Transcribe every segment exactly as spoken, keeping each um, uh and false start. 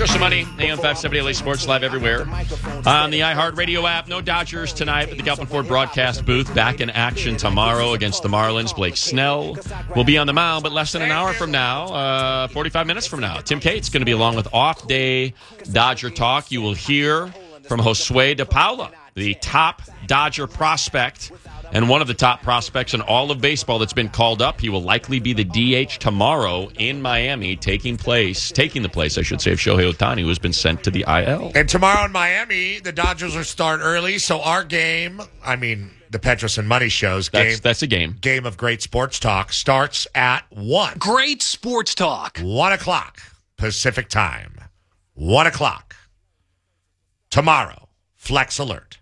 Show some money. A M five seventy L A Sports Live everywhere. On the iHeartRadio app. No Dodgers tonight, but the Galpin Ford broadcast booth back in action tomorrow against the Marlins. Blake Snell will be on the mound, but less than an hour from now, uh, forty-five minutes from now. Tim Cates going to be along with off-day Dodger talk. You will hear from Josue De Paula, the top Dodger prospect and one of the top prospects in all of baseball that's been called up. He will likely be the D H tomorrow in Miami, taking place, taking the place, I should say, of Shohei Ohtani, who has been sent to the I L. And tomorrow in Miami, the Dodgers will start early, so our game, I mean, the Petros and Money Show's game. That's, that's a game. Game of great sports talk starts at one. Great sports talk. one o'clock Pacific time. one o'clock Tomorrow. Flex Alert.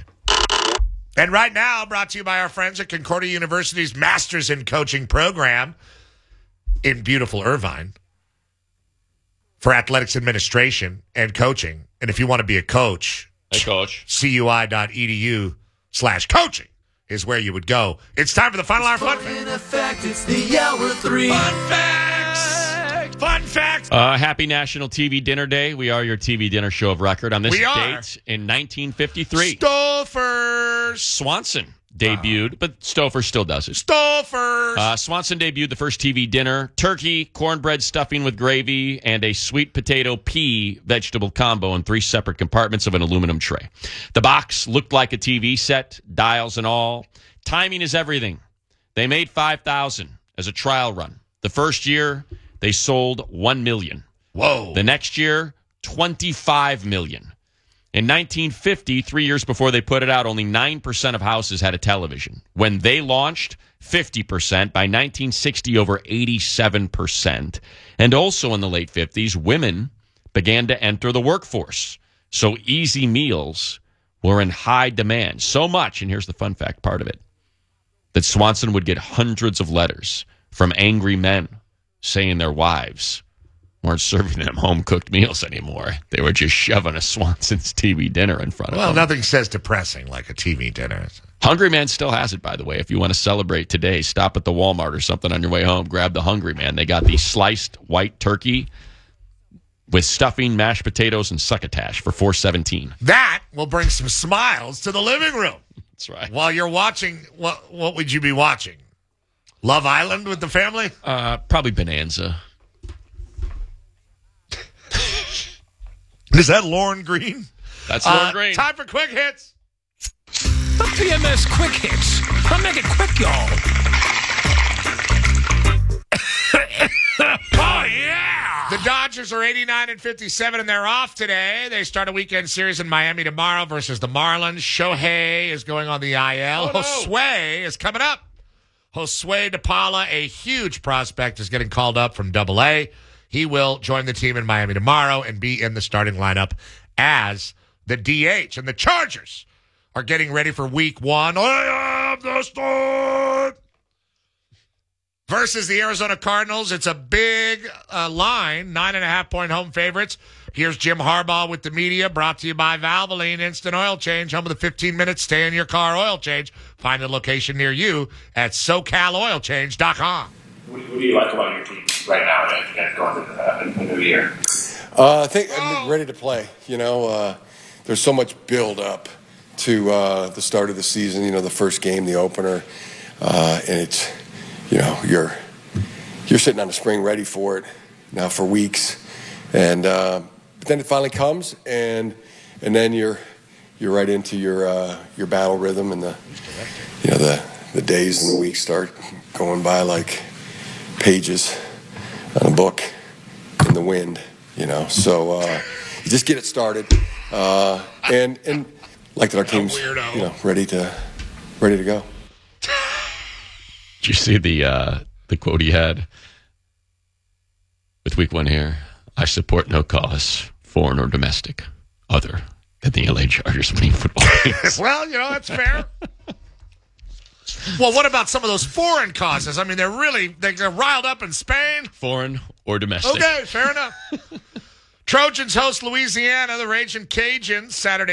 And right now, brought to you by our friends at Concordia University's Masters in Coaching program in beautiful Irvine for athletics administration and coaching. And if you want to be a coach, hey, coach. cui.edu slash coaching is where you would go. It's time for the Final Hour Fun Fact. In effect, it's the hour three. Fun Facts! Fun Facts! Uh, happy National T V Dinner Day. We are your T V dinner show of record. On this We are. date in nineteen fifty-three, Stouffer's. Swanson debuted, but Stouffer still does it. Stouffer's. Uh, Swanson debuted the first T V dinner: turkey, cornbread stuffing with gravy, and a sweet potato pea vegetable combo in three separate compartments of an aluminum tray. The box looked like a T V set, dials and all. Timing is everything. They made five thousand as a trial run. The first year, they sold one million. Whoa. The next year, twenty-five million. In nineteen fifty, three years before they put it out, only nine percent of houses had a television. When they launched, fifty percent. By nineteen sixty, over eighty-seven percent. And also in the late fifties, women began to enter the workforce. So easy meals were in high demand. So much, and here's the fun fact part of it, that Swanson would get hundreds of letters from angry men saying their wives weren't serving them home-cooked meals anymore. They were just shoving a Swanson's T V dinner in front of Well, them. nothing says depressing like a T V dinner. Hungry Man still has it, by the way. If you want to celebrate today, stop at the Walmart or something on your way home. Grab the Hungry Man. They got the sliced white turkey with stuffing, mashed potatoes, and succotash for four seventeen. That will bring some smiles to the living room. That's right. While you're watching, what, what would you be watching? Love Island with the family? Uh, probably Bonanza. Is that Lauren Green? That's Lauren Uh, Green. Time for quick hits. The P M S Quick Hits. I'll make it quick, y'all. Oh, yeah! The Dodgers are eighty-nine and fifty-seven, and they're off today. They start a weekend series in Miami tomorrow versus the Marlins. Shohei is going on the I L. Oh, no. Josue is coming up. Josue De Paula, a huge prospect, is getting called up from Double A. He will join the team in Miami tomorrow and be in the starting lineup as the D H. And the Chargers are getting ready for week one. I am the start! Versus the Arizona Cardinals. It's a big uh, line, nine and a half point home favorites. Here's Jim Harbaugh with the media, brought to you by Valvoline Instant Oil Change, home of the fifteen minute stay in your car oil change. Find a location near you at socal oil change dot com. What, what do you like about your team right now and, and going into uh, a new year? Uh, I think I'm ready to play. You know, uh, there's so much build up to uh, the start of the season. You know, the first game, the opener, uh, and it's, you know, you're you're sitting on the spring ready for it now for weeks, and uh, but then it finally comes, and and then you're you're right into your uh, your battle rhythm, and the you know the the days and the weeks start going by like pages on a book in the wind. You know, so uh, you just get it started, uh, and and like that our team's you know ready to ready to go. Did you see the uh, the quote he had with week one here? I support no cause, foreign or domestic, other than the L A Chargers winning football games. Well, you know, that's fair. Well, what about some of those foreign causes? I mean, they're really, they're riled up in Spain. Foreign or domestic. Okay, fair enough. Trojans host Louisiana, the Raging Cajuns, Saturday